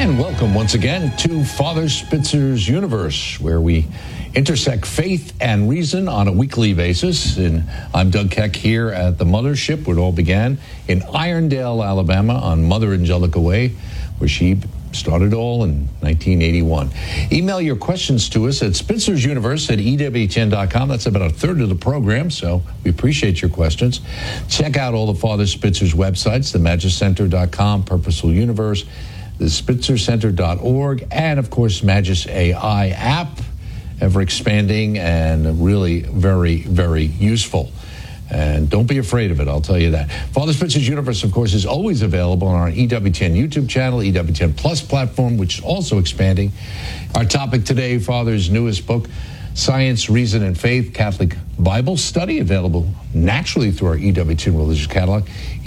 And welcome once again to Father Spitzer's Universe, where we intersect faith and reason on a weekly basis. And I'm Doug Keck here at the Mothership, where it all began in Irondale, Alabama, on Mother Angelica Way, where she started all in 1981. Email your questions to us at spitzer'suniverse@ewtn.com. That's about a third of the program, so we appreciate your questions. Check out all the Father Spitzer's websites, themagiscenter.com, Purposeful Universe, the spitzercenter.org, and, of course, Magis AI app, ever expanding and really very, very useful. And don't be afraid of it, I'll tell you that. Father Spitzer's Universe, of course, is always available on our EWTN YouTube channel, EWTN Plus platform, which is also expanding. Our topic today, Father's newest book, Science, Reason, and Faith, Catholic Bible Study, available naturally through our EWTN Religious Catalog,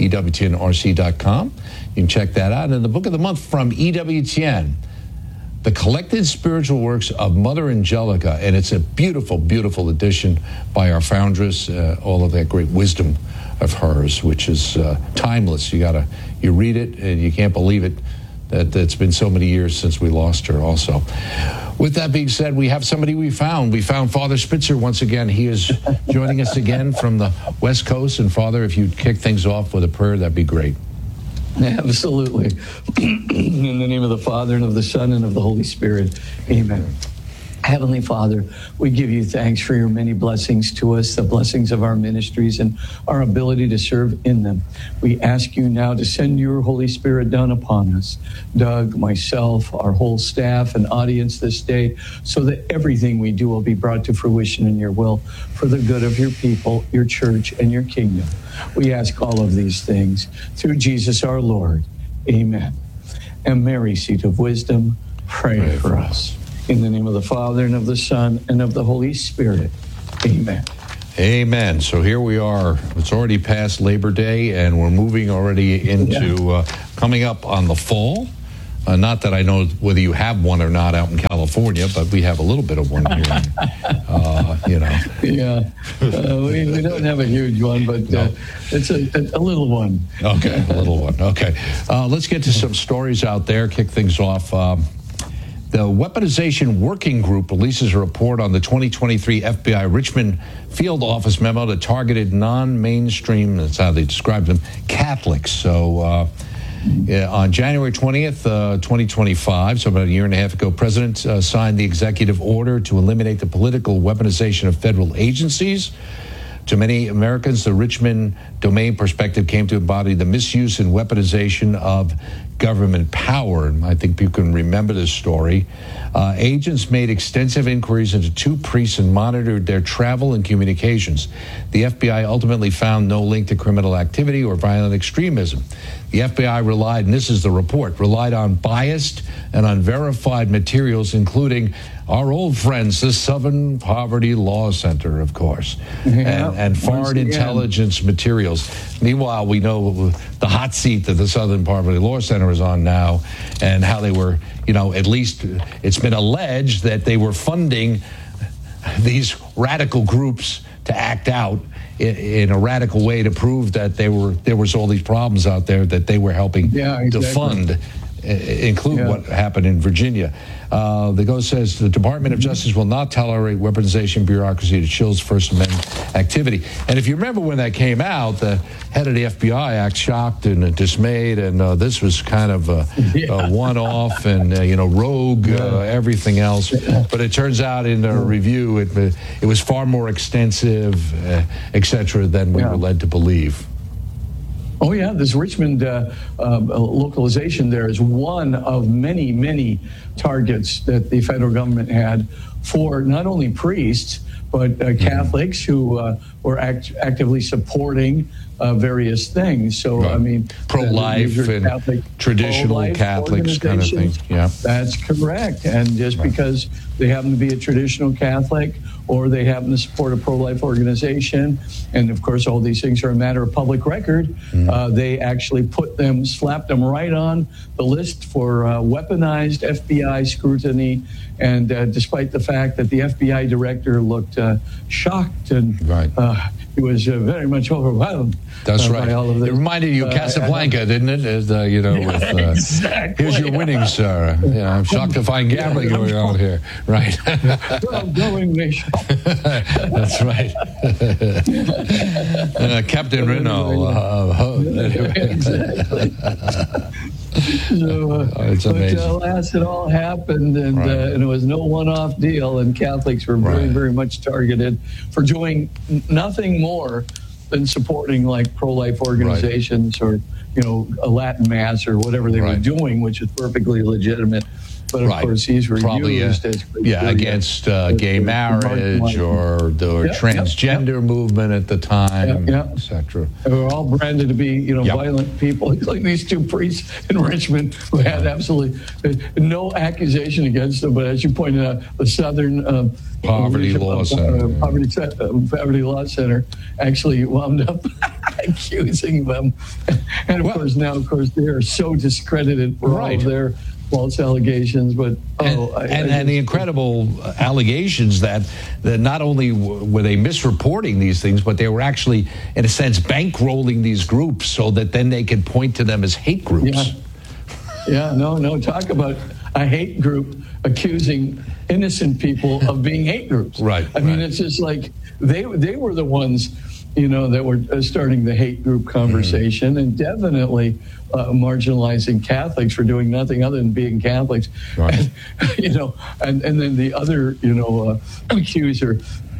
EWTNRC.com. You can check that out. And the book of the month from EWTN, The Collected Spiritual Works of Mother Angelica, and it's a beautiful, beautiful edition by our foundress, all of that great wisdom of hers, which is timeless. You read it, and you can't believe it, that it's been so many years since we lost her also. With that being said, we have somebody we found. We found Father Spitzer once again. He is joining us again from the West Coast. And Father, if you'd kick things off with a prayer, that'd be great. Absolutely. In the name of the Father, and of the Son, and of the Holy Spirit. Amen. Heavenly Father, we give you thanks for your many blessings to us, the blessings of our ministries and our ability to serve in them. We ask you now to send your Holy Spirit down upon us, Doug, myself, our whole staff and audience this day, so that everything we do will be brought to fruition in your will for the good of your people, your church, and your kingdom. We ask all of these things through Jesus our Lord. Amen. And Mary, seat of wisdom, pray for us. In the name of the Father, and of the Son, and of the Holy Spirit. Amen. Amen. So here we are. It's already past Labor Day, and we're moving already into coming up on the fall. Not that I know whether you have one or not out in California, but we have a little bit of one here. Yeah. We don't have a huge one, but it's a little one. Okay, a little one. Okay. Let's get to some stories out there, kick things off. The Weaponization Working Group releases a report on the 2023 FBI Richmond Field Office memo that targeted non-mainstream, that's how they described them, Catholics. So on January 20th, 2025, so about a year and a half ago, President signed the executive order to eliminate the political weaponization of federal agencies. To many Americans, the Richmond domain perspective came to embody the misuse and weaponization of government power. And I think people can remember this story. Agents made extensive inquiries into two priests and monitored their travel and communications. The FBI ultimately found no link to criminal activity or violent extremism. The FBI relied, and this is the report, relied on biased and unverified materials, including our old friends, the Southern Poverty Law Center, of course, and foreign intelligence materials. Meanwhile, we know the hot seat that the Southern Poverty Law Center is on now, and how they were, at least it's been alleged that they were funding these radical groups to act out in a radical way to prove that there was all these problems out there that they were helping to fund, include what happened in Virginia. The Go says the Department of Justice will not tolerate weaponization bureaucracy that chills First Amendment activity. And if you remember when that came out, the head of the FBI acted shocked and dismayed, and this was kind of a one-off and rogue, everything else. But it turns out in the review, it was far more extensive, et cetera, than we were led to believe. Oh, yeah, this Richmond localization there is one of many, many targets that the federal government had for not only priests, but Catholics who were actively supporting various things. So, I mean, pro-life and Catholic, traditional Catholics kind of thing. Yeah, that's correct. And just because they happen to be a traditional Catholic or they happen to support a pro-life organization, and of course all these things are a matter of public record, they actually slapped them right on the list for weaponized FBI scrutiny. And despite the fact that the FBI director looked shocked and very much overwhelmed. That's right. By all of this. It reminded you of Casablanca, didn't it? Exactly. Here's your winnings, sir. Yeah, I'm shocked to find gambling going on here. Right. Well, going nation. That's right. Captain Renault. Exactly. So, it's amazing. But alas, it all happened, and it was no one-off deal, and Catholics were very, very much targeted for doing nothing more than supporting like pro-life organizations or, a Latin Mass or whatever they were doing, which is perfectly legitimate. But of course, these were used as against gay marriage or the transgender movement at the time, etc. They were all branded to be, violent people, including these two priests in Richmond who had absolutely no accusation against them. But as you pointed out, the Southern Poverty Law Center actually wound up accusing them, and of course they are so discredited for all of their false allegations, but and the incredible allegations that not only were they misreporting these things, but they were actually, in a sense, bankrolling these groups so that then they could point to them as hate groups. No, talk about a hate group accusing innocent people of being hate groups. I mean, it's just like they were the ones, that were starting the hate group conversation, and definitely marginalizing Catholics for doing nothing other than being Catholics. And, and then the other, accuser,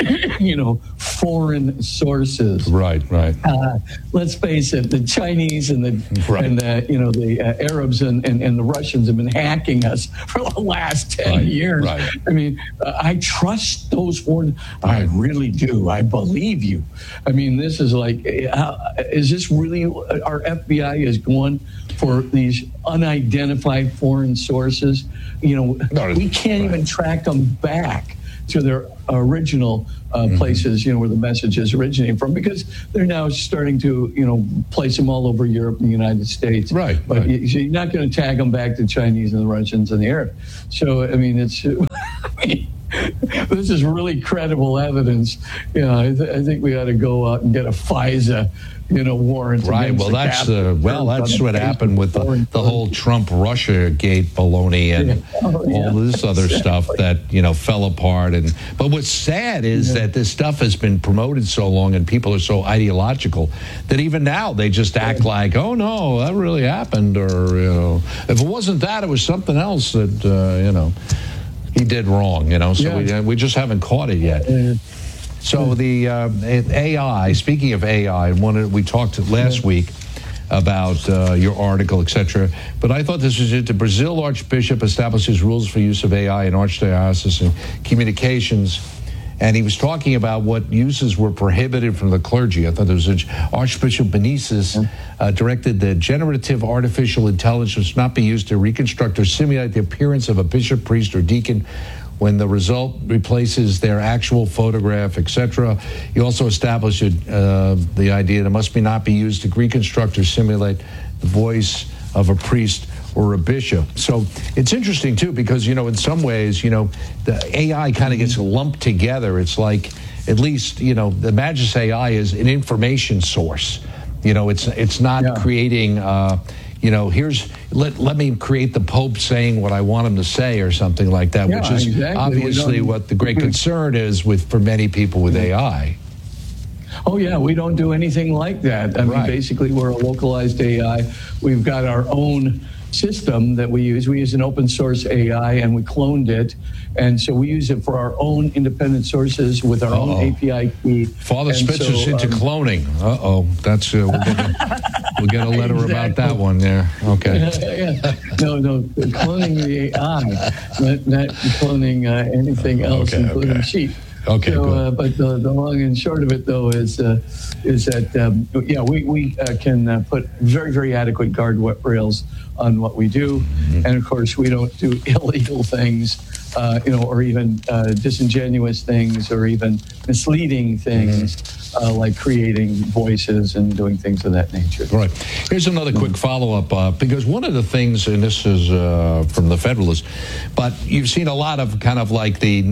foreign sources. Right. Let's face it, the Chinese and the Arabs and the Russians have been hacking us for the last 10 years. I mean, I trust those foreign. I really do. I believe you. I mean, this is like, is this really our FBI is going for these unidentified foreign sources? We can't even track them back to their original places, where the messages originating from, because they're now starting to, place them all over Europe and the United States. But you're not going to tag them back to Chinese and the Russians and the Arabs. So, I mean, it's... this is really credible evidence. I think we ought to go out and get a FISA, warrant. Well, that's what happened with the whole Trump-Russia gate baloney and all this other stuff that fell apart. But what's sad is that this stuff has been promoted so long and people are so ideological that even now they just act like, oh no, that really happened, or if it wasn't that, it was something else that he did wrong, so we just haven't caught it yet. So the AI, speaking of AI, we talked last week about your article, etc. But I thought this was it. The Brazil Archbishop establishes rules for use of AI in archdiocese and communications. And he was talking about what uses were prohibited from the clergy. I thought there was Archbishop Benitez directed that generative artificial intelligence not be used to reconstruct or simulate the appearance of a bishop, priest, or deacon when the result replaces their actual photograph, etc. He also established the idea that it must not be used to reconstruct or simulate the voice of a priest or a bishop. So it's interesting, too, because, in some ways, the AI kind of gets lumped together. It's like, at least, the Magis AI is an information source. It's not creating, let me create the Pope saying what I want him to say or something like that, which is obviously what the great concern is for many people with AI. Oh, yeah, we don't do anything like that. I mean, basically, we're a localized AI. We've got our own system that we use. We use an open source AI, and we cloned it. And so we use it for our own independent sources with our own API key. Father Spitzer's into cloning. That's we'll get a letter about that one there. Okay. No, cloning the AI, not cloning anything else, including sheep. Okay, but the long and short of it, though, is that we can put very, very adequate guardrails on what we do. And of course, we don't do illegal things, or even disingenuous things, or even misleading things, like creating voices and doing things of that nature. Right. Here's another quick follow-up, because one of the things, and this is from the Federalist, but you've seen a lot of kind of like the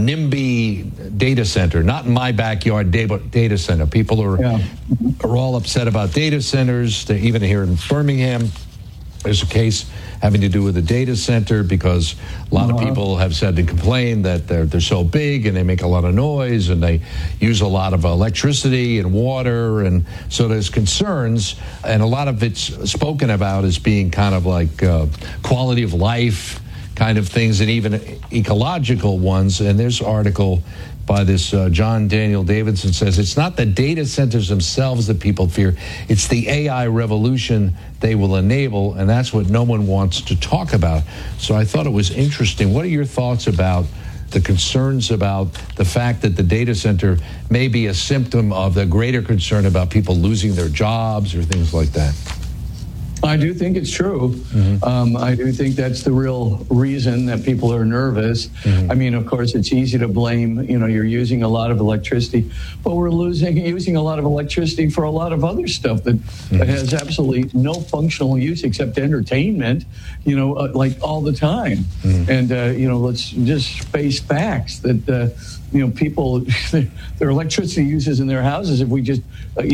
NIMBY data center, not in my backyard data center. People are all upset about data centers. Even here in Birmingham, there's a case having to do with a data center because a lot of people have said and complained that they're so big and they make a lot of noise and they use a lot of electricity and water, and so there's concerns, and a lot of it's spoken about as being kind of like quality of life kind of things, and even ecological ones. And this article by this John Daniel Davidson says it's not the data centers themselves that people fear, it's the AI revolution they will enable, and that's what no one wants to talk about. So I thought it was interesting. What are your thoughts about the concerns about the fact that the data center may be a symptom of the greater concern about people losing their jobs or things like that? I do think it's true. I do think that's the real reason that people are nervous. I mean, of course, it's easy to blame, you're using a lot of electricity, but we're using a lot of electricity for a lot of other stuff that has absolutely no functional use except entertainment, like all the time. And, let's just face facts that, people, their electricity uses in their houses, if we just, got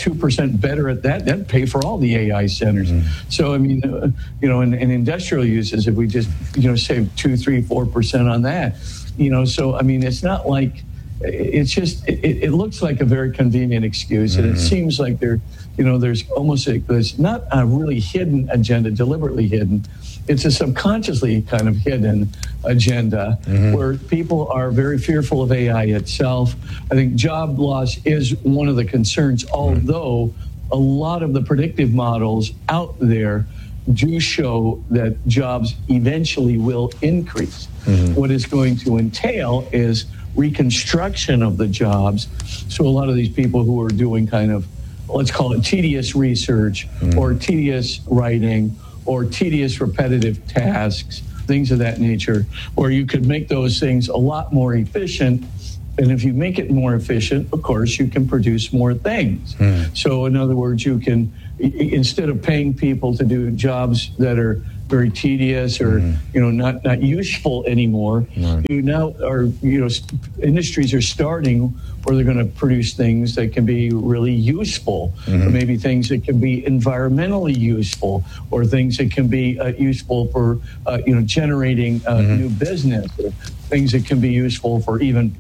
2% better at that, that'd pay for all the AI centers. So, I mean, in industrial uses, if we just, save 2, 3, 4% on that, so, I mean, it's not like, it's just, it looks like a very convenient excuse. And it seems like there's almost there's not a really hidden agenda, deliberately hidden. It's a subconsciously kind of hidden agenda where people are very fearful of AI itself. I think job loss is one of the concerns, although a lot of the predictive models out there do show that jobs eventually will increase. What it's going to entail is reconstruction of the jobs. So a lot of these people who are doing kind of, let's call it tedious research or tedious writing or tedious repetitive tasks, things of that nature, where you could make those things a lot more efficient. And if you make it more efficient, of course, you can produce more things. So in other words, you can, instead of paying people to do jobs that are very tedious or not useful anymore, you now are industries are starting where they're going to produce things that can be really useful, or maybe things that can be environmentally useful, or things that can be useful for generating new business, or things that can be useful for even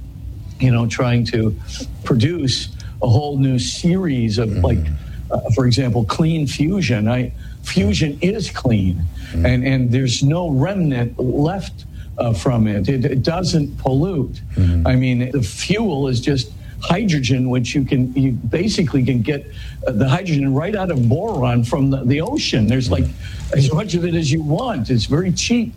trying to produce a whole new series of for example, clean fusion. Fusion is clean, and there's no remnant left from it. It doesn't pollute. I mean, the fuel is just hydrogen, which you basically can get the hydrogen right out of boron from the ocean. There's like as much of it as you want. It's very cheap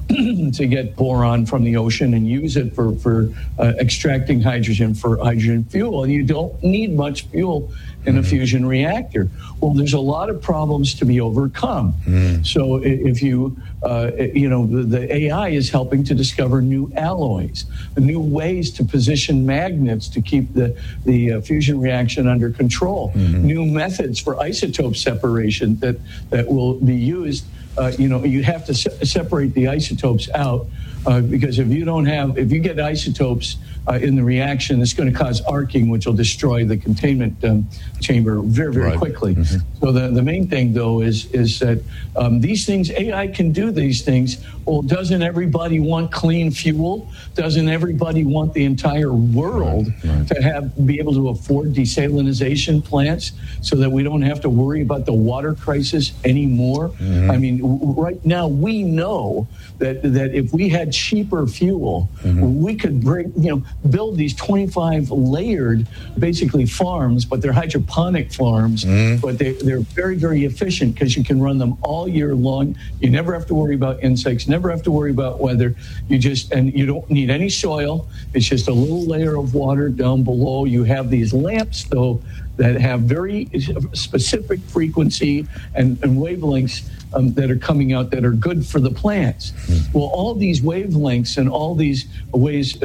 to get boron from the ocean and use it for extracting hydrogen for hydrogen fuel. And you don't need much fuel in a fusion reactor. Well, there's a lot of problems to be overcome. So if the AI is helping to discover new alloys, new ways to position magnets to keep the fusion reaction under control, new methods for isotope separation that will be used. You have to separate the isotopes out because if you get isotopes in the reaction, it's going to cause arcing, which will destroy the containment chamber very, very quickly. So the main thing, though, is that these things, AI can do these things. Well, doesn't everybody want clean fuel? Doesn't everybody want the entire world to be able to afford desalinization plants so that we don't have to worry about the water crisis anymore? I mean, right now we know that if we had cheaper fuel, we could build these 25 layered, basically farms, but they're hydroponic farms, but they're very, very efficient because you can run them all year long. You never have to worry about insects, never have to worry about weather. And you don't need any soil. It's just a little layer of water down below. You have these lamps, though, that have very specific frequency and wavelengths that are coming out that are good for the plants. Well, all these wavelengths and all these ways,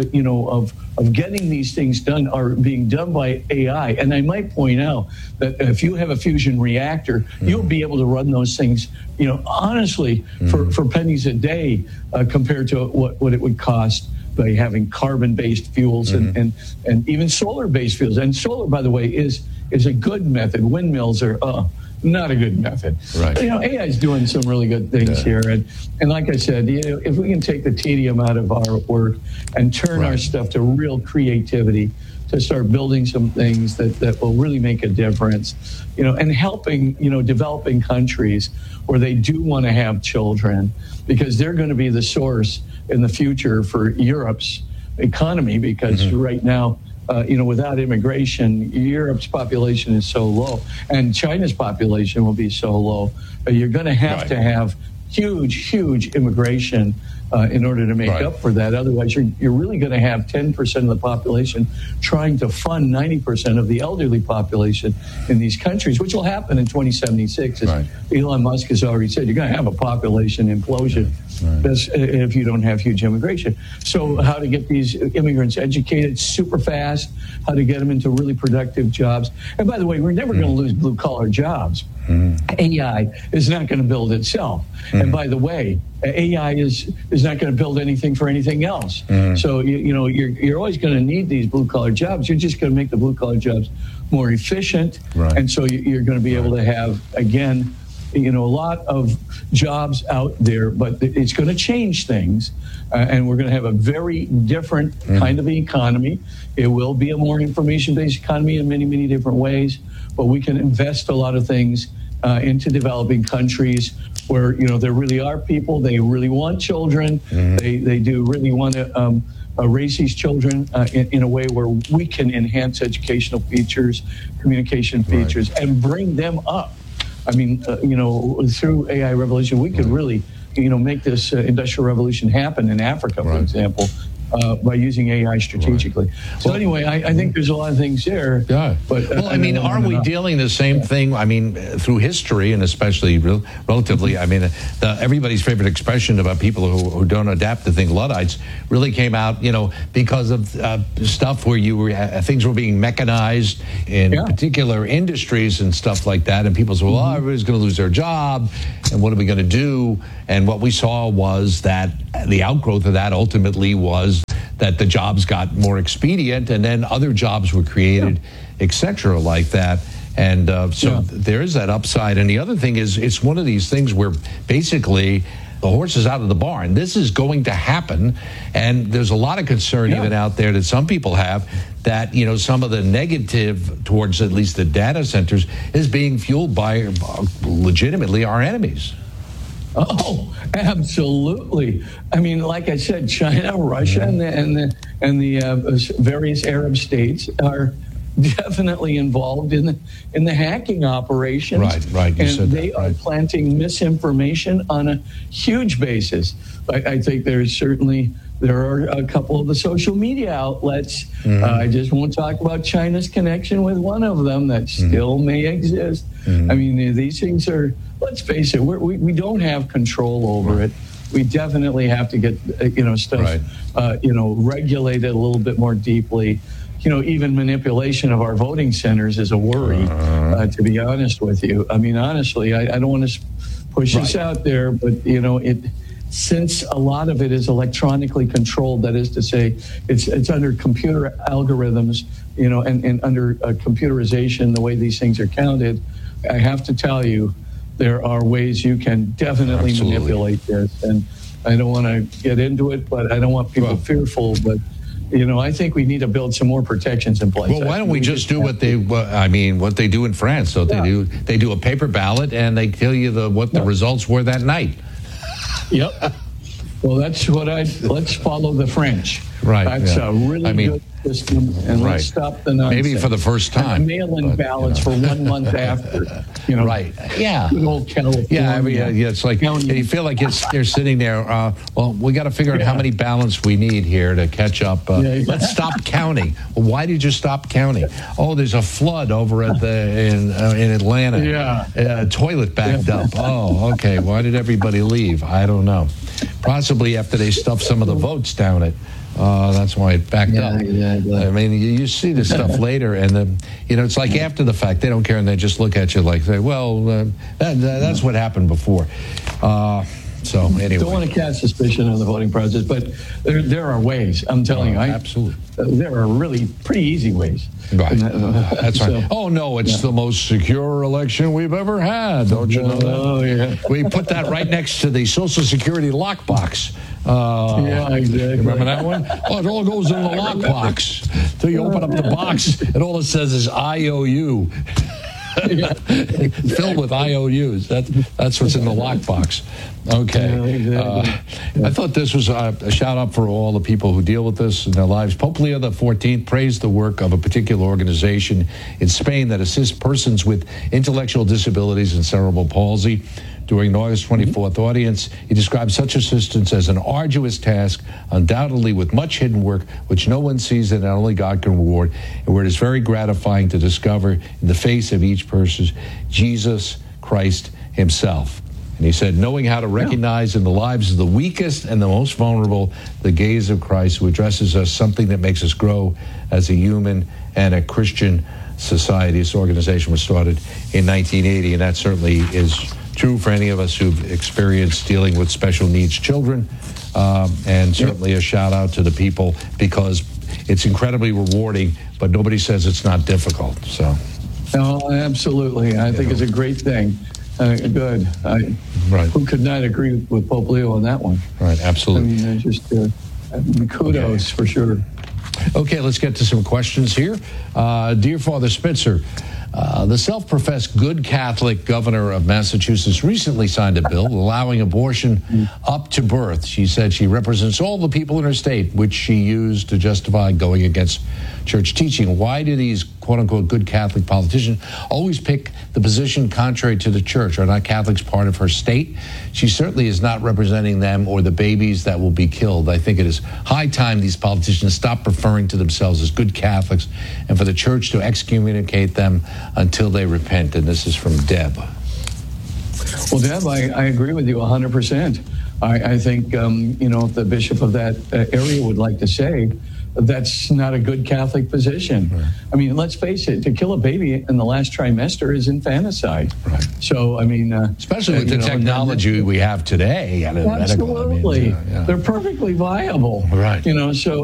of getting these things done are being done by AI. And I might point out that if you have a fusion reactor, you'll be able to run those things, honestly, for pennies a day compared to what it would cost by having carbon-based fuels and even solar-based fuels. And solar, by the way, is a good method. Windmills are not a good method. Right. But, AI is doing some really good things here. And like I said, if we can take the tedium out of our work and turn our stuff to real creativity, to start building some things that will really make a difference, and helping, developing countries where they do want to have children, because they're going to be the source in the future for Europe's economy, because right now, without immigration, Europe's population is so low, and China's population will be so low. You're going to have to have huge immigration in order to make up for that. Otherwise, you're really going to have 10% of the population trying to fund 90% of the elderly population in these countries, which will happen in 2076. As Elon Musk has already said, you're going to have a population implosion if you don't have huge immigration. So how to get these immigrants educated super fast, how to get them into really productive jobs. And by the way, we're never going to lose blue-collar jobs. AI is not going to build itself. And by the way, AI is not going to build anything for anything else. So, you're always going to need these blue-collar jobs. You're just going to make the blue-collar jobs more efficient. And so you're going to be able to have, again, a lot of jobs out there, but it's going to change things. And we're going to have a very different kind of economy. It will be a more information-based economy in many, many different ways, but we can invest a lot of things into developing countries where, there really are people, they really want children, they do really want to raise these children in a way where we can enhance educational features, communication features, and bring them up. I mean, through AI revolution, we could really, make this industrial revolution happen in Africa, for example, by using AI strategically. So anyway, I think there's a lot of things there. Yeah. But aren't we dealing the same thing? I mean, through history, and especially relatively, I mean, everybody's favorite expression about people who don't adapt to things, Luddites, really came out, because of stuff where things were being mechanized in particular industries and stuff like that, and people said, well, everybody's going to lose their job, and what are we going to do? And what we saw was that the outgrowth of that ultimately was that the jobs got more expedient, and then other jobs were created, et cetera, like that. And there is that upside. And the other thing is, it's one of these things where basically the horse is out of the barn. This is going to happen, and there's a lot of concern even out there that some people have that, some of the negative towards at least the data centers is being fueled by legitimately our enemies. Oh, absolutely. I mean, like I said, China, Russia, and the various Arab states are definitely involved in the hacking operations. Right. And they are planting misinformation on a huge basis. I think there are a couple of the social media outlets. I just won't talk about China's connection with one of them that still may exist. I mean, these things are, let's face it, we don't have control over it. We definitely have to get, stuff, regulated a little bit more deeply. Even manipulation of our voting centers is a worry, to be honest with you. I mean, honestly, I don't want to push this out there, but, since a lot of it is electronically controlled, that is to say, it's under computer algorithms, and under computerization, the way these things are counted, I have to tell you, there are ways you can definitely manipulate this. And I don't want to get into it, but I don't want people fearful. But, I think we need to build some more protections in place. Well, why don't we just do what they do in France? So they do a paper ballot, and they tell you what the results were that night. Yep. Well, that's what let's follow the French. Right. That's yeah. a really good system, and right. let's stop the nonsense. Maybe for the first time. Mail-in ballots for 1 month after. Right. Yeah. Good old California. Yeah, I mean, it's like you feel like they're sitting there. Well, we got to figure out how many ballots we need here to catch up. Let's stop counting. Well, why did you stop counting? Oh, there's a flood over at in Atlanta. Yeah. Toilet backed up. Oh, okay. Why did everybody leave? I don't know. Possibly after they stuffed some of the votes down it. That's why it backed up. Exactly. I mean, you see this stuff later, and it's like after the fact, they don't care, and they just look at you like, well, that's what happened before. So anyway, don't want to cast suspicion on the voting process, but there are ways. I'm telling you, absolutely, there are really pretty easy ways. Right. That's right. Oh no, it's the most secure election we've ever had. Don't you know that? Oh yeah. We put that right next to the Social Security lockbox. Yeah, exactly. Remember that one? Oh, it all goes in the lockbox. Till you open up the box, and all it says is IOU. Filled with IOUs. That's what's in the lockbox. Okay. Exactly. I thought this was a shout out for all the people who deal with this in their lives. Pope Leo XIV praised the work of a particular organization in Spain that assists persons with intellectual disabilities and cerebral palsy. During the August 24th audience, he described such assistance as an arduous task, undoubtedly with much hidden work, which no one sees and only God can reward, and where it is very gratifying to discover in the face of each person Jesus Christ himself. And he said, knowing how to recognize in the lives of the weakest and the most vulnerable the gaze of Christ, who addresses us, something that makes us grow as a human and a Christian society. This organization was started in 1980, and that certainly is true for any of us who've experienced dealing with special needs children, and certainly a shout out to the people, because it's incredibly rewarding, but nobody says it's not difficult. So, no, absolutely. I think it's a great thing. Good. Right. Who could not agree with Pope Leo on that one? Right, absolutely. I mean, just kudos for sure. Okay, let's get to some questions here. Dear Father Spitzer, the self-professed good Catholic governor of Massachusetts recently signed a bill allowing abortion up to birth. She said she represents all the people in her state, which she used to justify going against church teaching. Why do these quote-unquote good Catholic politicians always pick the position contrary to the church? Are not Catholics part of her state? She certainly is not representing them or the babies that will be killed. I think it is high time these politicians stop referring to themselves as good Catholics and for the church to excommunicate them until they repent. And this is from Deb. Well, Deb, I agree with you 100%. I think, if the bishop of that area would like to say, that's not a good Catholic position. Right. I mean, let's face it, to kill a baby in the last trimester is infanticide. Right. So, I mean... especially with the technology we have today. Absolutely. They're perfectly viable. Right. So